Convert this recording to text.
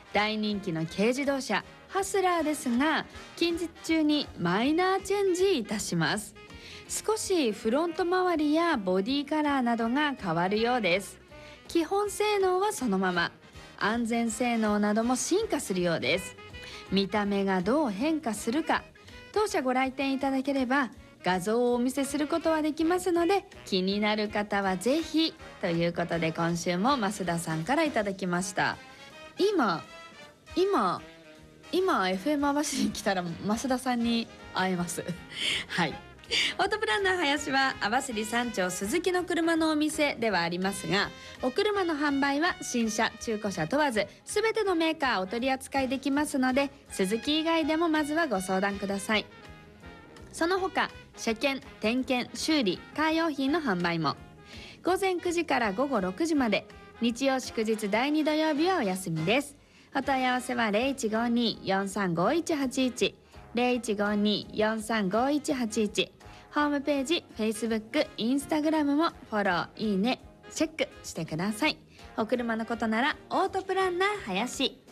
大人気の軽自動車ハスラーですが、近日中にマイナーチェンジいたします。少しフロント周りやボディカラーなどが変わるようです。基本性能はそのまま、安全性能なども進化するようです。見た目がどう変化するか、当社ご来店いただければ画像をお見せすることはできますので、気になる方はぜひということで、今週も増田さんからいただきました。今 FM 網走に来たら増田さんに会えますはい。オートプランナー林は網走三町鈴木の車のお店ではありますが、お車の販売は新車中古車問わず全てのメーカーお取り扱いできますので、鈴木以外でもまずはご相談ください。その他車検、点検、修理、カー用品の販売も。午前9時から午後6時まで、日曜祝日第2土曜日はお休みです。お問い合わせは 0152-435181 0152-435181。ホームページ、Facebook、Instagram もフォロー、いいね、チェックしてください。お車のことならオートプランナー林。